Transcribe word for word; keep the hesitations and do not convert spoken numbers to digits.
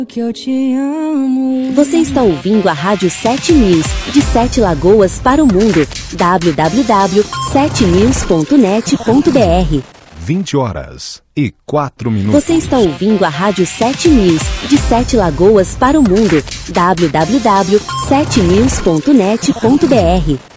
Que eu te amo. Você está ouvindo a Rádio sete News, de Sete Lagoas para o mundo. w w w ponto sete news ponto net ponto b r. vinte horas e quatro minutos. Você está ouvindo a Rádio sete News, de Sete Lagoas para o mundo. w w w ponto sete news ponto net ponto b r.